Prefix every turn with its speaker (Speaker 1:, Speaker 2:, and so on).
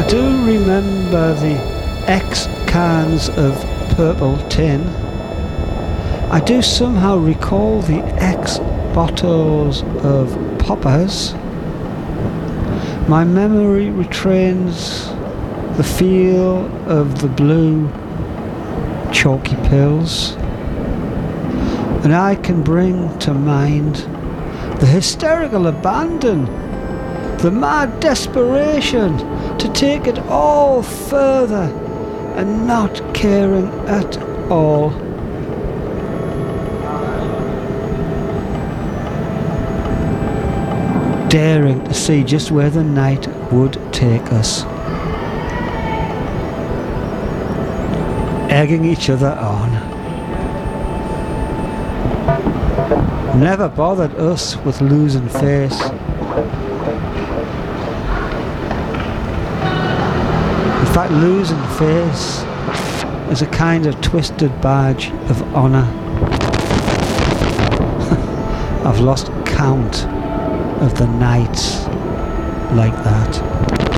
Speaker 1: I do remember the X cans of purple tin. I do somehow recall the X bottles of poppers. My memory retrains the feel of the blue chalky pills, and I can bring to mind the hysterical abandon, the mad desperation to take it all further and not caring at all. Daring to see just where the night would take us. Egging each other on. Never bothered us with losing face. In fact, losing face is a kind of twisted badge of honour. I've lost count of the nights like that.